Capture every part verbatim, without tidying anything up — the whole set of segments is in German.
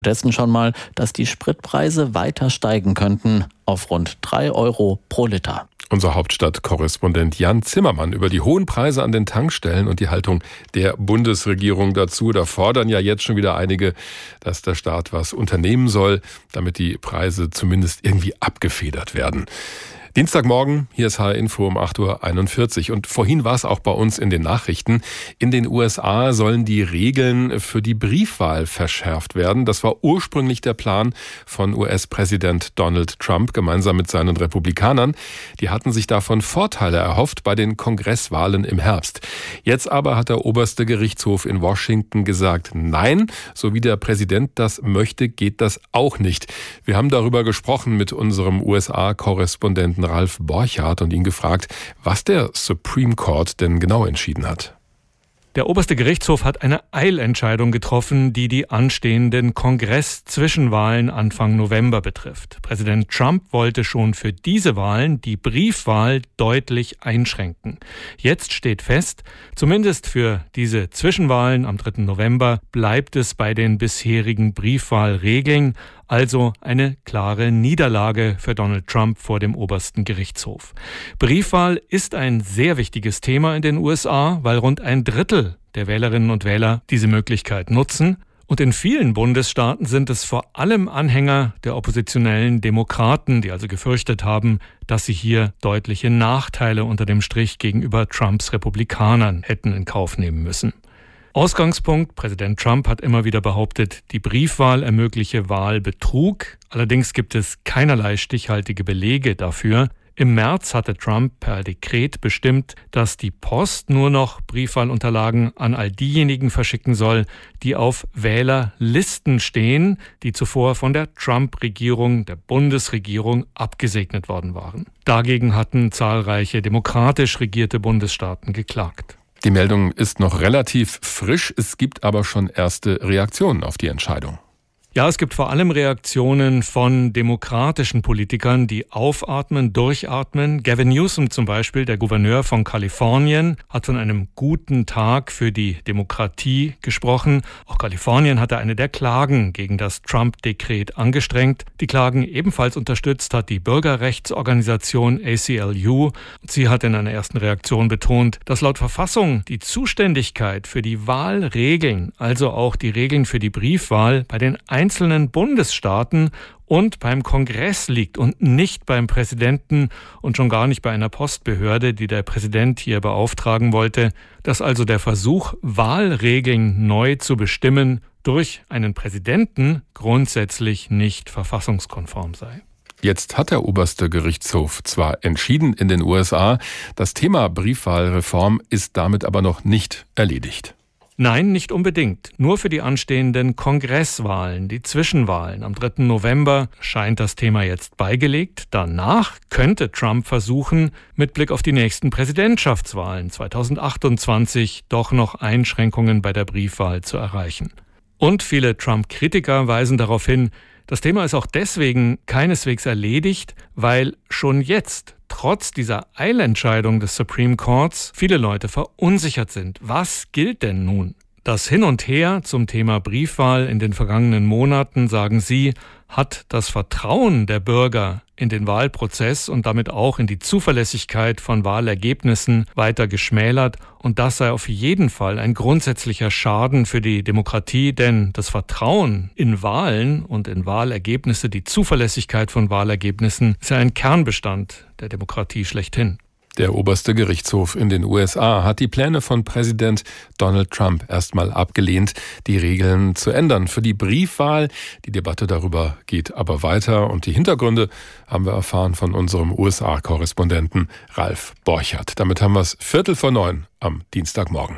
Dessen schon mal, dass die Spritpreise weiter steigen könnten auf rund drei Euro pro Liter. Unser Hauptstadtkorrespondent Jan Zimmermann über die hohen Preise an den Tankstellen und die Haltung der Bundesregierung dazu. Da fordern ja jetzt schon wieder einige, dass der Staat was unternehmen soll, damit die Preise zumindest irgendwie abgefedert werden. Dienstagmorgen, hier ist H R Info um acht Uhr einundvierzig. Und vorhin war es auch bei uns in den Nachrichten. In den U S A sollen die Regeln für die Briefwahl verschärft werden. Das war ursprünglich der Plan von U S-Präsident Donald Trump gemeinsam mit seinen Republikanern. Die hatten sich davon Vorteile erhofft bei den Kongresswahlen im Herbst. Jetzt aber hat der oberste Gerichtshof in Washington gesagt, nein, so wie der Präsident das möchte, geht das auch nicht. Wir haben darüber gesprochen mit unserem U S A-Korrespondenten Ralf Borchardt und ihn gefragt, was der Supreme Court denn genau entschieden hat. Der oberste Gerichtshof hat eine Eilentscheidung getroffen, die die anstehenden Kongress-Zwischenwahlen Anfang November betrifft. Präsident Trump wollte schon für diese Wahlen die Briefwahl deutlich einschränken. Jetzt steht fest, zumindest für diese Zwischenwahlen am dritten November bleibt es bei den bisherigen Briefwahlregeln, also eine klare Niederlage für Donald Trump vor dem obersten Gerichtshof. Briefwahl ist ein sehr wichtiges Thema in den U S A, weil rund ein Drittel der Wählerinnen und Wähler diese Möglichkeit nutzen. Und in vielen Bundesstaaten sind es vor allem Anhänger der oppositionellen Demokraten, die also gefürchtet haben, dass sie hier deutliche Nachteile unter dem Strich gegenüber Trumps Republikanern hätten in Kauf nehmen müssen. Ausgangspunkt: Präsident Trump hat immer wieder behauptet, die Briefwahl ermögliche Wahlbetrug. Allerdings gibt es keinerlei stichhaltige Belege dafür. Im März hatte Trump per Dekret bestimmt, dass die Post nur noch Briefwahlunterlagen an all diejenigen verschicken soll, die auf Wählerlisten stehen, die zuvor von der Trump-Regierung, der Bundesregierung, abgesegnet worden waren. Dagegen hatten zahlreiche demokratisch regierte Bundesstaaten geklagt. Die Meldung ist noch relativ frisch, es gibt aber schon erste Reaktionen auf die Entscheidung. Ja, es gibt vor allem Reaktionen von demokratischen Politikern, die aufatmen, durchatmen. Gavin Newsom zum Beispiel, der Gouverneur von Kalifornien, hat von einem guten Tag für die Demokratie gesprochen. Auch Kalifornien hatte eine der Klagen gegen das Trump-Dekret angestrengt. Die Klagen ebenfalls unterstützt hat die Bürgerrechtsorganisation A C L U. Sie hat in einer ersten Reaktion betont, dass laut Verfassung die Zuständigkeit für die Wahlregeln, also auch die Regeln für die Briefwahl, bei den einzelnen Bundesstaaten und beim Kongress liegt und nicht beim Präsidenten und schon gar nicht bei einer Postbehörde, die der Präsident hier beauftragen wollte, dass also der Versuch, Wahlregeln neu zu bestimmen, durch einen Präsidenten grundsätzlich nicht verfassungskonform sei. Jetzt hat der oberste Gerichtshof zwar entschieden in den U S A, das Thema Briefwahlreform ist damit aber noch nicht erledigt. Nein, nicht unbedingt. Nur für die anstehenden Kongresswahlen, die Zwischenwahlen am dritten November, scheint das Thema jetzt beigelegt. Danach könnte Trump versuchen, mit Blick auf die nächsten Präsidentschaftswahlen zweitausendachtundzwanzig doch noch Einschränkungen bei der Briefwahl zu erreichen. Und viele Trump-Kritiker weisen darauf hin, das Thema ist auch deswegen keineswegs erledigt, weil schon jetzt, trotz dieser Eilentscheidung des Supreme Courts, viele Leute verunsichert sind. Was gilt denn nun? Das Hin und Her zum Thema Briefwahl in den vergangenen Monaten, sagen sie, hat das Vertrauen der Bürger in den Wahlprozess und damit auch in die Zuverlässigkeit von Wahlergebnissen weiter geschmälert. Und das sei auf jeden Fall ein grundsätzlicher Schaden für die Demokratie, denn das Vertrauen in Wahlen und in Wahlergebnisse, die Zuverlässigkeit von Wahlergebnissen, ist ja ein Kernbestand der Demokratie schlechthin. Der oberste Gerichtshof in den U S A hat die Pläne von Präsident Donald Trump erstmal abgelehnt, die Regeln zu ändern für die Briefwahl. Die Debatte darüber geht aber weiter und die Hintergründe haben wir erfahren von unserem U S A-Korrespondenten Ralf Borchardt. Damit haben wir es Viertel vor neun am Dienstagmorgen.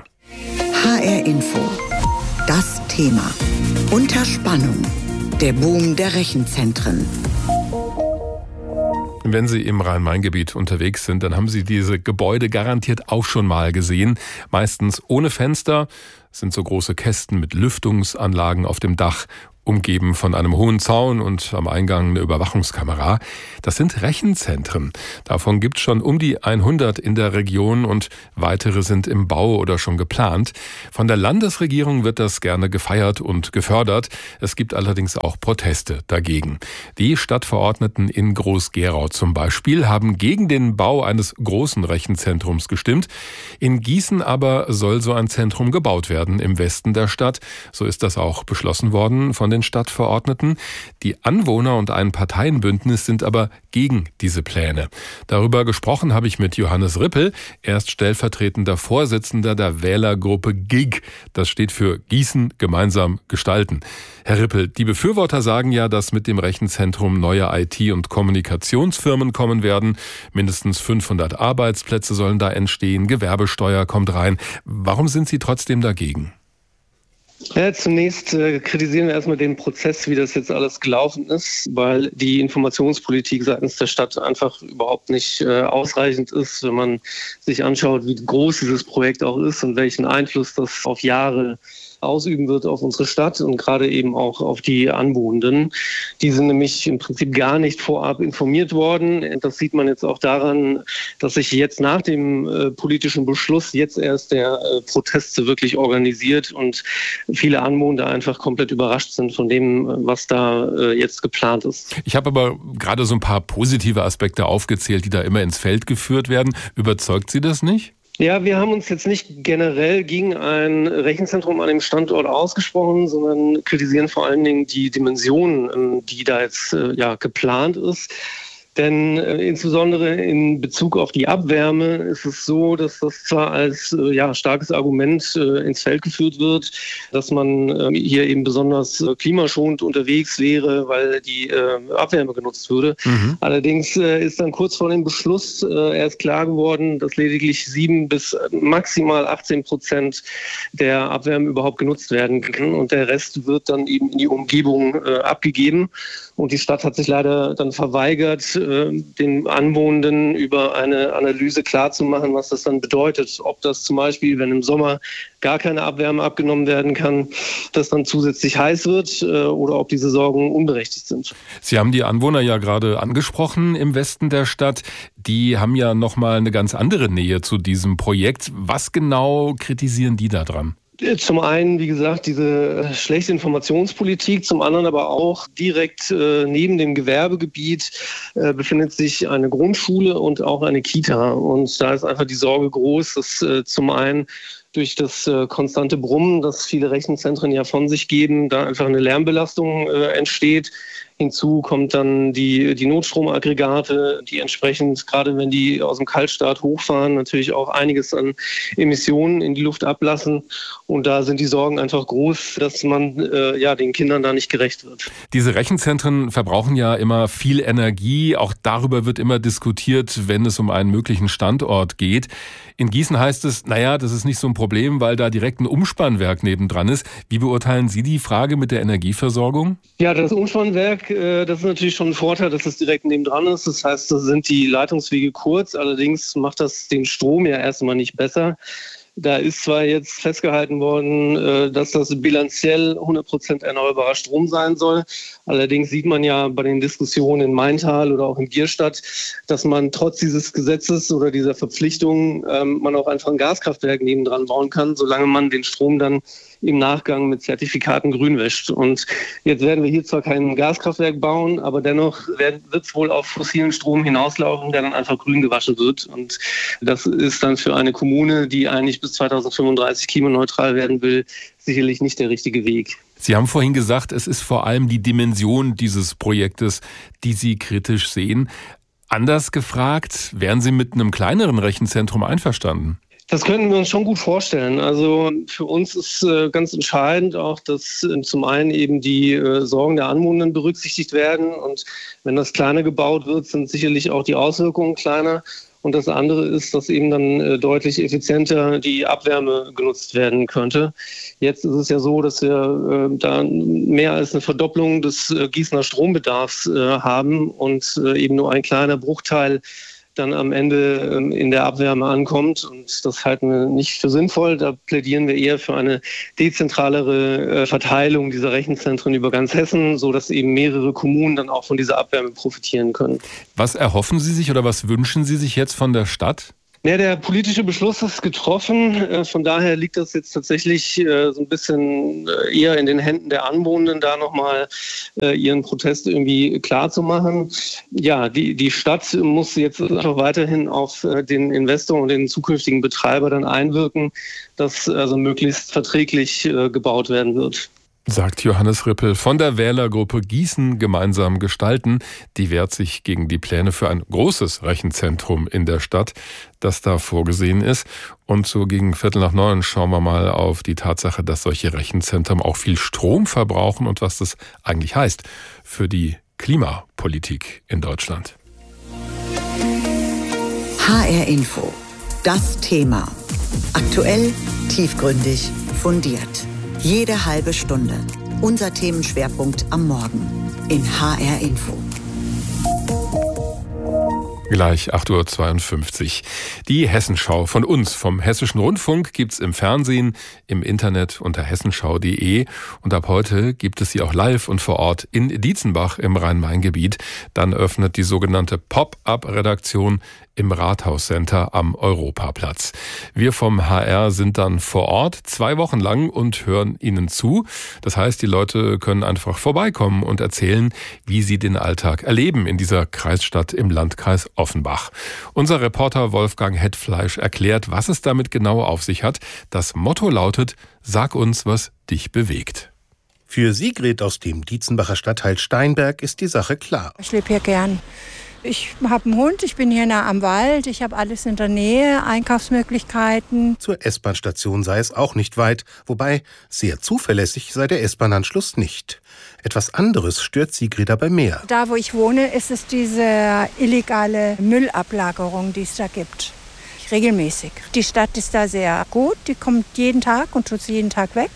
H R Info. Das Thema. Unter Spannung. Der Boom der Rechenzentren. Wenn Sie im Rhein-Main-Gebiet unterwegs sind, dann haben Sie diese Gebäude garantiert auch schon mal gesehen. Meistens ohne Fenster, sind so große Kästen mit Lüftungsanlagen auf dem Dach umgeben von einem hohen Zaun und am Eingang eine Überwachungskamera. Das sind Rechenzentren. Davon gibt es schon um die hundert in der Region und weitere sind im Bau oder schon geplant. Von der Landesregierung wird das gerne gefeiert und gefördert. Es gibt allerdings auch Proteste dagegen. Die Stadtverordneten in Groß-Gerau zum Beispiel haben gegen den Bau eines großen Rechenzentrums gestimmt. In Gießen aber soll so ein Zentrum gebaut werden im Westen der Stadt. So ist das auch beschlossen worden von den Stadtverordneten. Die Anwohner und ein Parteienbündnis sind aber gegen diese Pläne. Darüber gesprochen habe ich mit Johannes Rippel. Er ist stellvertretender Vorsitzender der Wählergruppe G I G. Das steht für Gießen gemeinsam gestalten. Herr Rippel, die Befürworter sagen ja, dass mit dem Rechenzentrum neue I T- und Kommunikationsfirmen kommen werden. Mindestens fünfhundert Arbeitsplätze sollen da entstehen. Gewerbesteuer kommt rein. Warum sind Sie trotzdem dagegen? Ja, zunächst äh, kritisieren wir erstmal den Prozess, wie das jetzt alles gelaufen ist, weil die Informationspolitik seitens der Stadt einfach überhaupt nicht äh, ausreichend ist, wenn man sich anschaut, wie groß dieses Projekt auch ist und welchen Einfluss das auf Jahre ausüben wird auf unsere Stadt und gerade eben auch auf die Anwohnenden. Die sind nämlich im Prinzip gar nicht vorab informiert worden. Das sieht man jetzt auch daran, dass sich jetzt nach dem äh, politischen Beschluss jetzt erst der äh, Protest wirklich organisiert und viele Anwohner einfach komplett überrascht sind von dem, was da äh, jetzt geplant ist. Ich habe aber gerade so ein paar positive Aspekte aufgezählt, die da immer ins Feld geführt werden. Überzeugt Sie das nicht? Ja, wir haben uns jetzt nicht generell gegen ein Rechenzentrum an dem Standort ausgesprochen, sondern kritisieren vor allen Dingen die Dimensionen, die da jetzt ja geplant ist. Denn äh, insbesondere in Bezug auf die Abwärme ist es so, dass das zwar als äh, ja, starkes Argument äh, ins Feld geführt wird, dass man äh, hier eben besonders äh, klimaschonend unterwegs wäre, weil die äh, Abwärme genutzt würde. Mhm. Allerdings äh, ist dann kurz vor dem Beschluss äh, erst klar geworden, dass lediglich sieben bis maximal achtzehn Prozent der Abwärme überhaupt genutzt werden kann und der Rest wird dann eben in die Umgebung äh, abgegeben. Und die Stadt hat sich leider dann verweigert, den Anwohnenden über eine Analyse klarzumachen, was das dann bedeutet. Ob das zum Beispiel, wenn im Sommer gar keine Abwärme abgenommen werden kann, dass dann zusätzlich heiß wird oder ob diese Sorgen unberechtigt sind. Sie haben die Anwohner ja gerade angesprochen im Westen der Stadt. Die haben ja nochmal eine ganz andere Nähe zu diesem Projekt. Was genau kritisieren die da dran? Zum einen, wie gesagt, diese schlechte Informationspolitik, zum anderen aber auch direkt äh, neben dem Gewerbegebiet äh, befindet sich eine Grundschule und auch eine Kita. Und da ist einfach die Sorge groß, dass äh, zum einen durch das äh, konstante Brummen, das viele Rechenzentren ja von sich geben, da einfach eine Lärmbelastung äh, entsteht. Hinzu kommt dann die, die Notstromaggregate, die entsprechend, gerade wenn die aus dem Kaltstart hochfahren, natürlich auch einiges an Emissionen in die Luft ablassen. Und da sind die Sorgen einfach groß, dass man äh, ja, den Kindern da nicht gerecht wird. Diese Rechenzentren verbrauchen ja immer viel Energie. Auch darüber wird immer diskutiert, wenn es um einen möglichen Standort geht. In Gießen heißt es, naja, das ist nicht so ein Problem, weil da direkt ein Umspannwerk nebendran ist. Wie beurteilen Sie die Frage mit der Energieversorgung? Ja, das Umspannwerk, das ist natürlich schon ein Vorteil, dass es direkt nebendran ist. Das heißt, da sind die Leitungswege kurz. Allerdings macht das den Strom ja erstmal nicht besser. Da ist zwar jetzt festgehalten worden, dass das bilanziell hundert Prozent erneuerbarer Strom sein soll. Allerdings sieht man ja bei den Diskussionen in Maintal oder auch in Bierstadt, dass man trotz dieses Gesetzes oder dieser Verpflichtung ähm, man auch einfach ein Gaskraftwerk nebendran bauen kann, solange man den Strom dann im Nachgang mit Zertifikaten grün wäscht. Und jetzt werden wir hier zwar kein Gaskraftwerk bauen, aber dennoch wird es wohl auf fossilen Strom hinauslaufen, der dann einfach grün gewaschen wird. Und das ist dann für eine Kommune, die eigentlich bis zweitausendfünfunddreißig klimaneutral werden will, sicherlich nicht der richtige Weg. Sie haben vorhin gesagt, es ist vor allem die Dimension dieses Projektes, die Sie kritisch sehen. Anders gefragt, wären Sie mit einem kleineren Rechenzentrum einverstanden? Das könnten wir uns schon gut vorstellen. Also für uns ist äh, ganz entscheidend auch, dass äh, zum einen eben die äh, Sorgen der Anwohner berücksichtigt werden. Und wenn das kleiner gebaut wird, sind sicherlich auch die Auswirkungen kleiner. Und das andere ist, dass eben dann äh, deutlich effizienter die Abwärme genutzt werden könnte. Jetzt ist es ja so, dass wir äh, da mehr als eine Verdopplung des äh, Gießener Strombedarfs äh, haben und äh, eben nur ein kleiner Bruchteil dann am Ende in der Abwärme ankommt. Und das halten wir nicht für sinnvoll. Da plädieren wir eher für eine dezentralere Verteilung dieser Rechenzentren über ganz Hessen, sodass eben mehrere Kommunen dann auch von dieser Abwärme profitieren können. Was erhoffen Sie sich oder was wünschen Sie sich jetzt von der Stadt? Ja, der politische Beschluss ist getroffen. Von daher liegt das jetzt tatsächlich so ein bisschen eher in den Händen der Anwohner, da nochmal ihren Protest irgendwie klar zu machen. Ja, die, die Stadt muss jetzt einfach weiterhin auf den Investor und den zukünftigen Betreiber dann einwirken, dass also möglichst verträglich gebaut werden wird. Sagt Johannes Rippel von der Wählergruppe Gießen gemeinsam gestalten. Die wehrt sich gegen die Pläne für ein großes Rechenzentrum in der Stadt, das da vorgesehen ist. Und so gegen Viertel nach neun schauen wir mal auf die Tatsache, dass solche Rechenzentren auch viel Strom verbrauchen und was das eigentlich heißt für die Klimapolitik in Deutschland. H R Info. Das Thema. Aktuell, tiefgründig, fundiert. Jede halbe Stunde. Unser Themenschwerpunkt am Morgen in H R Info. Gleich acht Uhr zweiundfünfzig. Die Hessenschau von uns, vom Hessischen Rundfunk, gibt's im Fernsehen, im Internet unter hessenschau punkt de. Und ab heute gibt es sie auch live und vor Ort in Dietzenbach im Rhein-Main-Gebiet. Dann öffnet die sogenannte Pop-up-Redaktion im Rathauscenter am Europaplatz. Wir vom H R sind dann vor Ort zwei Wochen lang und hören Ihnen zu. Das heißt, die Leute können einfach vorbeikommen und erzählen, wie sie den Alltag erleben in dieser Kreisstadt im Landkreis Offenbach. Unser Reporter Wolfgang Hetfleisch erklärt, was es damit genau auf sich hat. Das Motto lautet: Sag uns, was dich bewegt. Für Sigrid aus dem Dietzenbacher Stadtteil Steinberg ist die Sache klar. Ich lebe hier gern. Ich habe einen Hund, ich bin hier nah am Wald, ich habe alles in der Nähe, Einkaufsmöglichkeiten. Zur S-Bahn-Station sei es auch nicht weit, wobei sehr zuverlässig sei der S-Bahn-Anschluss nicht. Etwas anderes stört Sigrid aber mehr. Da, wo ich wohne, ist es diese illegale Müllablagerung, die es da gibt. Regelmäßig. Die Stadt ist da sehr gut, die kommt jeden Tag und tut sie jeden Tag weg.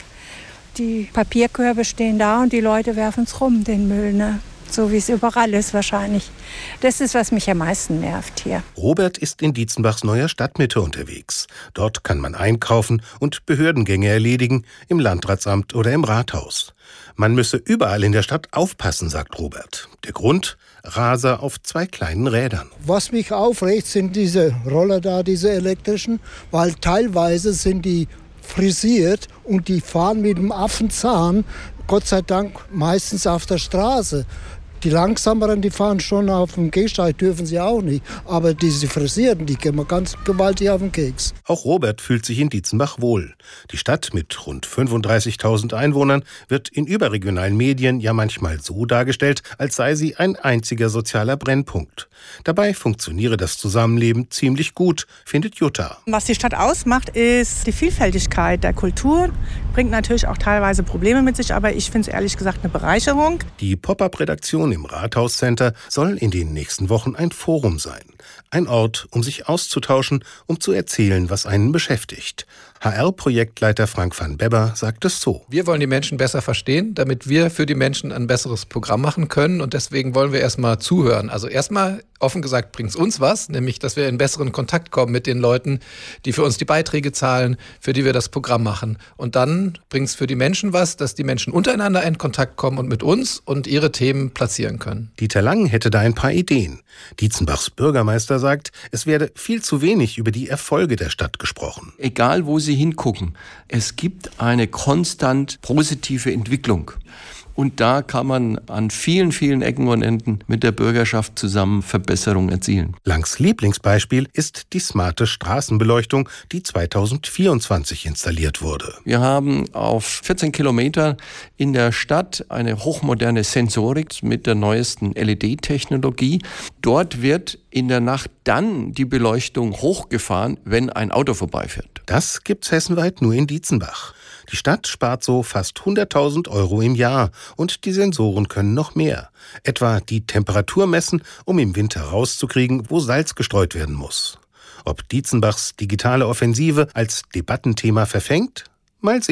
Die Papierkörbe stehen da und die Leute werfen es rum, den Müll, ne? So wie es überall ist wahrscheinlich. Das ist, was mich am meisten nervt hier. Robert ist in Dietzenbachs neuer Stadtmitte unterwegs. Dort kann man einkaufen und Behördengänge erledigen, im Landratsamt oder im Rathaus. Man müsse überall in der Stadt aufpassen, sagt Robert. Der Grund? Raser auf zwei kleinen Rädern. Was mich aufregt, sind diese Roller da, diese elektrischen, weil teilweise sind die frisiert und die fahren mit dem Affenzahn, Gott sei Dank meistens auf der Straße. Die Langsameren, die fahren schon auf dem Gehsteig, dürfen sie auch nicht. Aber diese Frisierten, die gehen mir ganz gewaltig auf den Keks. Auch Robert fühlt sich in Dietzenbach wohl. Die Stadt mit rund fünfunddreißigtausend Einwohnern wird in überregionalen Medien ja manchmal so dargestellt, als sei sie ein einziger sozialer Brennpunkt. Dabei funktioniere das Zusammenleben ziemlich gut, findet Jutta. Was die Stadt ausmacht, ist die Vielfältigkeit der Kultur. Bringt natürlich auch teilweise Probleme mit sich, aber ich finde es ehrlich gesagt eine Bereicherung. Die Pop-up-Redaktion im Rathauscenter soll in den nächsten Wochen ein Forum sein. Ein Ort, um sich auszutauschen, um zu erzählen, was einen beschäftigt. H R-Projektleiter Frank van Bebber sagt es so. Wir wollen die Menschen besser verstehen, damit wir für die Menschen ein besseres Programm machen können. Und deswegen wollen wir erstmal zuhören. Also erstmal, offen gesagt, bringt es uns was, nämlich, dass wir in besseren Kontakt kommen mit den Leuten, die für uns die Beiträge zahlen, für die wir das Programm machen. Und dann bringt es für die Menschen was, dass die Menschen untereinander in Kontakt kommen und mit uns und ihre Themen platzieren können. Dieter Lang hätte da ein paar Ideen. Dietzenbachs Bürgermeister sagt, es werde viel zu wenig über die Erfolge der Stadt gesprochen. Egal, wo Sie hingucken, es gibt eine konstant positive Entwicklung. Und da kann man an vielen, vielen Ecken und Enden mit der Bürgerschaft zusammen Verbesserungen erzielen. Langs Lieblingsbeispiel ist die smarte Straßenbeleuchtung, die zweitausendvierundzwanzig installiert wurde. Wir haben auf vierzehn Kilometer in der Stadt eine hochmoderne Sensorik mit der neuesten L E D-Technologie. Dort wird in der Nacht dann die Beleuchtung hochgefahren, wenn ein Auto vorbeifährt. Das gibt's hessenweit nur in Dietzenbach. Die Stadt spart so fast hunderttausend Euro im Jahr und die Sensoren können noch mehr. Etwa die Temperatur messen, um im Winter rauszukriegen, wo Salz gestreut werden muss. Ob Dietzenbachs digitale Offensive als Debattenthema verfängt? Mal sehen.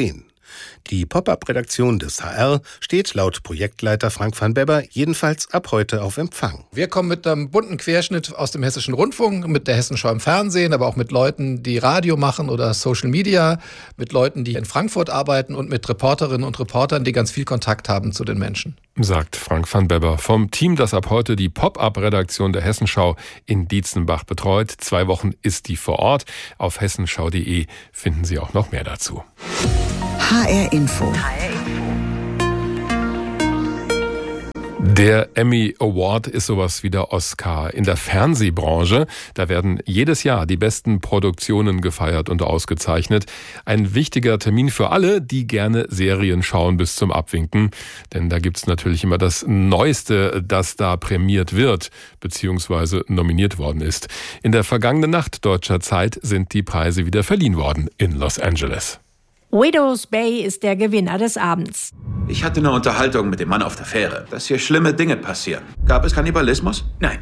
Die Pop-up-Redaktion des H R steht laut Projektleiter Frank van Bebber jedenfalls ab heute auf Empfang. Wir kommen mit einem bunten Querschnitt aus dem Hessischen Rundfunk, mit der Hessenschau im Fernsehen, aber auch mit Leuten, die Radio machen oder Social Media, mit Leuten, die in Frankfurt arbeiten und mit Reporterinnen und Reportern, die ganz viel Kontakt haben zu den Menschen. Sagt Frank van Bebber vom Team, das ab heute die Pop-up-Redaktion der Hessenschau in Dietzenbach betreut. Zwei Wochen ist die vor Ort. Auf hessenschau punkt de finden Sie auch noch mehr dazu. H R Info. Der Emmy Award ist sowas wie der Oscar in der Fernsehbranche. Da werden jedes Jahr die besten Produktionen gefeiert und ausgezeichnet. Ein wichtiger Termin für alle, die gerne Serien schauen bis zum Abwinken. Denn da gibt's natürlich immer das Neueste, das da prämiert wird, beziehungsweise nominiert worden ist. In der vergangenen Nacht deutscher Zeit sind die Preise wieder verliehen worden in Los Angeles. Widow's Bay ist der Gewinner des Abends. Ich hatte eine Unterhaltung mit dem Mann auf der Fähre, dass hier schlimme Dinge passieren. Gab es Kannibalismus? Nein.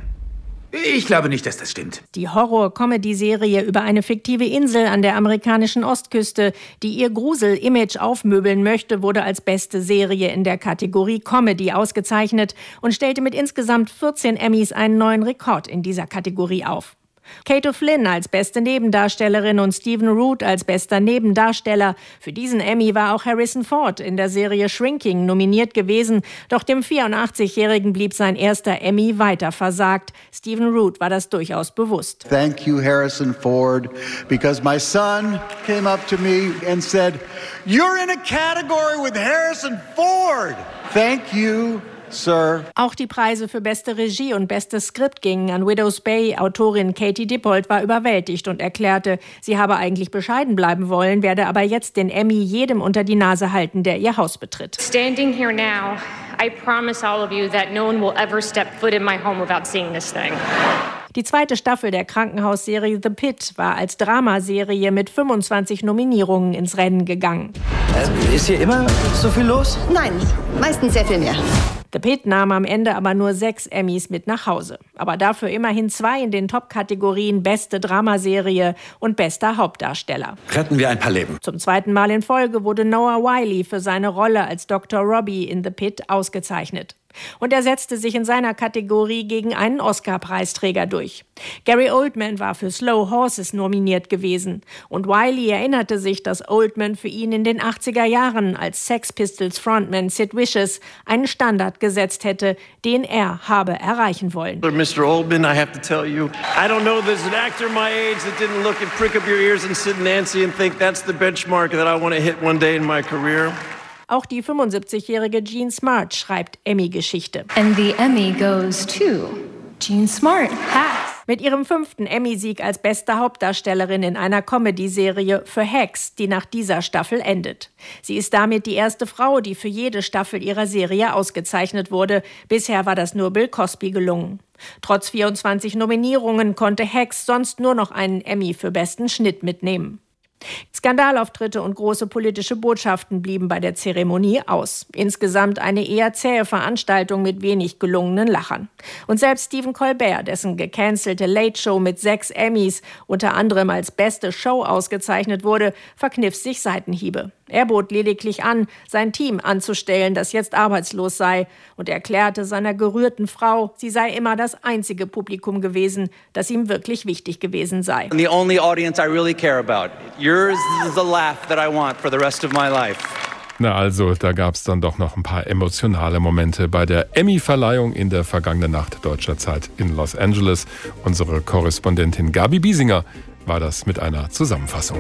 Ich glaube nicht, dass das stimmt. Die Horror-Comedy-Serie über eine fiktive Insel an der amerikanischen Ostküste, die ihr Grusel-Image aufmöbeln möchte, wurde als beste Serie in der Kategorie Comedy ausgezeichnet und stellte mit insgesamt vierzehn Emmys einen neuen Rekord in dieser Kategorie auf. Kate O'Flynn als beste Nebendarstellerin und Stephen Root als bester Nebendarsteller. Für diesen Emmy war auch Harrison Ford in der Serie Shrinking nominiert gewesen. Doch dem vierundachtzigjährigen blieb sein erster Emmy weiter versagt. Stephen Root war das durchaus bewusst. Thank you, Harrison Ford, because my son came up to me and said, "You're in a category with Harrison Ford." Thank you. Sir. Auch die Preise für beste Regie und bestes Skript gingen an Widow's Bay. Autorin Katie Dippold war überwältigt und erklärte, sie habe eigentlich bescheiden bleiben wollen, werde aber jetzt den Emmy jedem unter die Nase halten, der ihr Haus betritt. Standing here now, I promise all of you that no one will ever step foot in my home without seeing this thing. Die zweite Staffel der Krankenhausserie The Pit war als Dramaserie mit fünfundzwanzig Nominierungen ins Rennen gegangen. Äh, ist hier immer so viel los? Nein, meistens sehr viel mehr. The Pit nahm am Ende aber nur sechs Emmys mit nach Hause. Aber dafür immerhin zwei in den Top-Kategorien Beste Dramaserie und Bester Hauptdarsteller. Retten wir ein paar Leben. Zum zweiten Mal in Folge wurde Noah Wyle für seine Rolle als Doktor Robbie in The Pit ausgezeichnet. Und er setzte sich in seiner Kategorie gegen einen Oscar-Preisträger durch. Gary Oldman war für Slow Horses nominiert gewesen. Und Wiley erinnerte sich, dass Oldman für ihn in den achtziger Jahren als Sex Pistols Frontman Sid Vicious einen Standard gesetzt hätte, den er habe erreichen wollen. Mister Oldman, I have to tell you, I don't know there's an actor my age that didn't look and prick up your ears and sit Nancy and think that's the benchmark that I want to hit one day in my career. Auch die fünfundsiebzigjährige Jean Smart schreibt Emmy-Geschichte. And the Emmy goes to Jean Smart. Hacks. Mit ihrem fünften Emmy-Sieg als beste Hauptdarstellerin in einer Comedy-Serie für Hacks, die nach dieser Staffel endet. Sie ist damit die erste Frau, die für jede Staffel ihrer Serie ausgezeichnet wurde. Bisher war das nur Bill Cosby gelungen. Trotz vierundzwanzig Nominierungen konnte Hacks sonst nur noch einen Emmy für besten Schnitt mitnehmen. Skandalauftritte und große politische Botschaften blieben bei der Zeremonie aus. Insgesamt eine eher zähe Veranstaltung mit wenig gelungenen Lachern. Und selbst Stephen Colbert, dessen gecancelte Late Show mit sechs Emmys unter anderem als beste Show ausgezeichnet wurde, verkniff sich Seitenhiebe. Er bot lediglich an, sein Team anzustellen, das jetzt arbeitslos sei, und erklärte seiner gerührten Frau, sie sei immer das einzige Publikum gewesen, das ihm wirklich wichtig gewesen sei. The only audience I really care about. Yours is the laugh that I want for the rest of my life. Na also, da gab es dann doch noch ein paar emotionale Momente bei der Emmy-Verleihung in der vergangenen Nacht deutscher Zeit in Los Angeles. Unsere Korrespondentin Gabi Biesinger war das mit einer Zusammenfassung.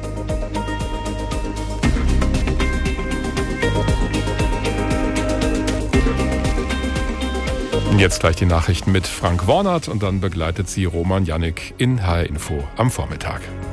Jetzt gleich die Nachrichten mit Frank Wornert und dann begleitet sie Roman Jannik in H R Info am Vormittag.